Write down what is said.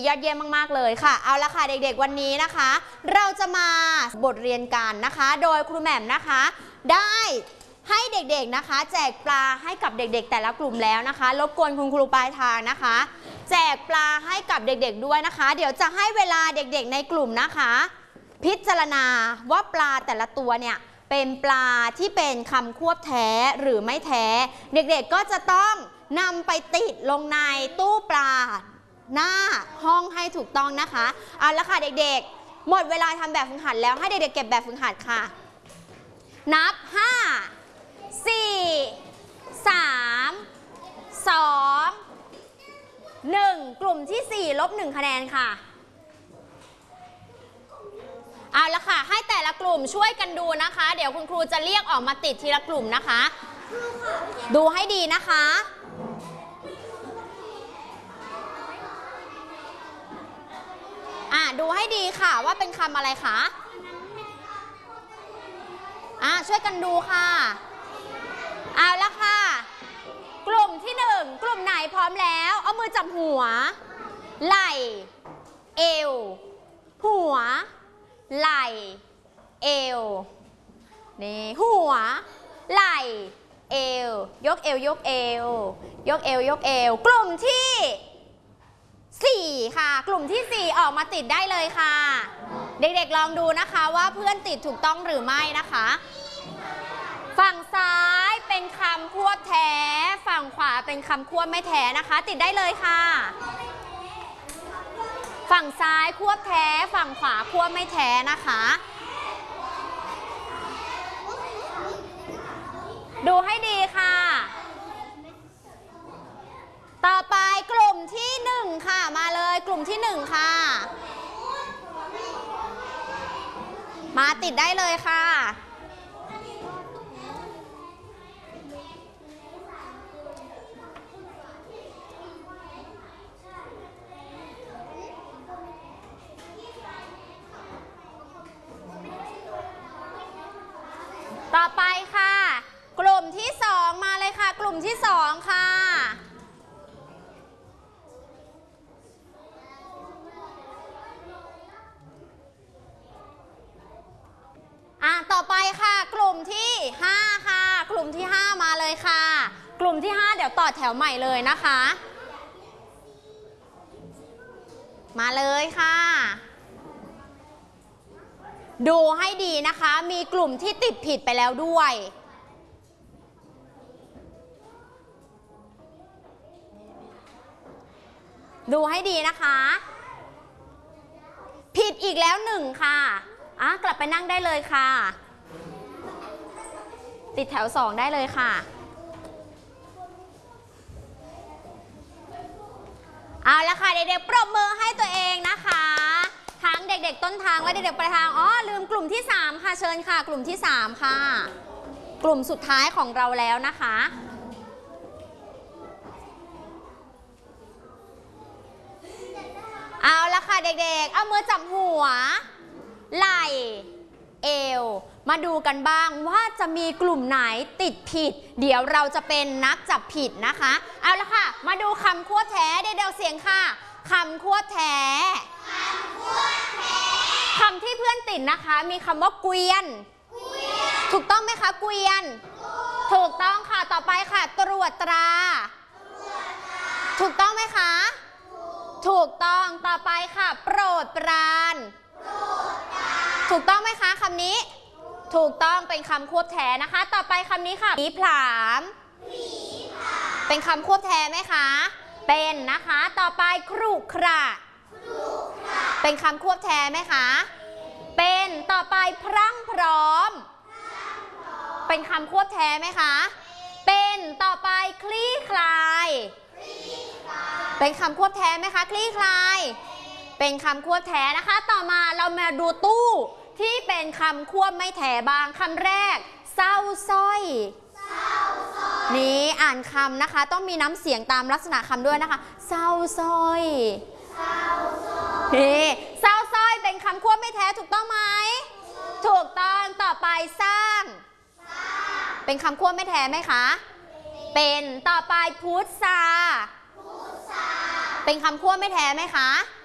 ยอดเยี่ยมมากๆเลยค่ะเอาละค่ะเด็กๆวันนี้นะคะเราจะมาบทเรียนกันนะคะโดยครูแหม่มนะคะได้ให้เด็กๆนะคะแจกปลาให้กับเด็กๆแต่ละกลุ่มแล้วนะคะรบกวนคุณครูปลายทางนะคะแจกปลาให้กับเด็กๆด้วยนะคะเดี๋ยวจะให้เวลาเด็กๆในกลุ่มนะคะพิจารณาว่าปลาแต่ละตัวเนี่ยเป็นปลาที่เป็นคำควบแท้หรือไม่แท้เด็กๆก็จะต้องนำไปติดลงในตู้ปลาหน้าห้องให้ถูกต้องนะคะเอาละค่ะเด็กๆหมดเวลาทำแบบฝึกหัดแล้วให้เด็กๆเก็บแบบฝึกหัดค่ะนับ5 4 3 2 1กลุ่มที่4ลบ1คะแนนค่ะเอาละค่ะให้แต่ละกลุ่มช่วยกันดูนะคะเดี๋ยวคุณครูจะเรียกออกมาติดทีละกลุ่มนะคะดูให้ดีนะคะดูให้ดีค่ะว่าเป็นคำอะไรคะช่วยกันดูค่ะเอาละค่ะกลุ่มที่1กลุ่มไหนพร้อมแล้วเอามือจับหัวไหล่เอวหัวไหล่เอวนี่หัวไหล่เอวยกเอวยกเอวยกเอวยกเอวกลุ่มที่4ค่ะกลุ่มที่4ออกมาติดได้เลยค่ะเด็กๆลองดูนะคะว่าเพื่อนติดถูกต้องหรือไม่นะคะฝั่งซ้ายเป็นคำควบแท้ฝั่งขวาเป็นคำควบไม่แท้นะคะติดได้เลยค่ะฝั่งซ้ายควบแท้ฝั่งขวาควบไม่แท้นะคะดูให้ดีค่ะต่อไปกลุ่มที่1ค่ะมาเลยกลุ่มที่1ค่ะมาติดได้เลยค่ะต่อไปค่ะกลุ่มที่2มาเลยค่ะกลุ่มที่2ค่ะต่อไปค่ะกลุ่มที่5ค่ะกลุ่มที่5มาเลยค่ะกลุ่มที่5เดี๋ยวต่อแถวใหม่เลยนะคะมาเลยค่ะดูให้ดีนะคะมีกลุ่มที่ติดผิดไปแล้วด้วยดูให้ดีนะคะผิดอีกแล้ว1ค่ะกลับไปนั่งได้เลยค่ะติดแถว2ได้เลยค่ะเอาละค่ะเด็กๆปรบมือให้ตัวเองนะคะทั้งเด็กๆต้นทางและเด็กๆปลายทางลืมกลุ่มที่3ค่ะเชิญค่ะกลุ่มที่3ค่ะกลุ่มสุดท้ายของเราแล้วนะคะเอาละค่ะเด็กๆเอามือจับหัวไหล่เอวมาดูกันบ้างว่าจะมีกลุ่มไหนติดผิดเดี๋ยวเราจะเป็นนักจับผิดนะคะเอาละค่ะมาดูคำควบแท้เด็กๆเสียงค่ะคำควบแท้คำที่เพื่อนติดนะคะมีคำว่าเกวียนถูกต้องไหมคะเกวียนถูกต้องค่ะต่อไปค่ะตรวจตราถูกต้องไหมคะถูกต้องต่อไปค่ะโปรดปรานถูกต้องไหมคะคำนี้ถูกต้องเป็นคำควบแท้นะคะต่อไปคำนี้ค่ะผีผลามเป็นคำควบแท้ไหมคะเป็นนะคะต่อไปครุขระเป็นคำควบแท้ไหมคะเป็นต่อไปพรั่งพร้อมเป็นคำควบแท้ไหมคะเป็นต่อไปคลี่คลายเป็นคำควบแท้ไหมคะคลี่คลายเป็นคำควบแท้นะคะต่อมาเรามาดูตู้ที่เป็นคำควบไม่แท้บ้างคำแรกเศร้าส้อยนี่อ่านคำนะคะต้องมีน้ำเสียงตามลักษณะคำด้วยนะคะเศร้าส้อยนี่เศร้าส้อยเป็นคำควบไม่แท้ถูกต้องไหมถูกต้องต่อไปสร้างเป็นคำควบไม่แท้ไหมคะเป็นต่อไปพุทธาเป็นคำควบไม่แท้ไหมคะ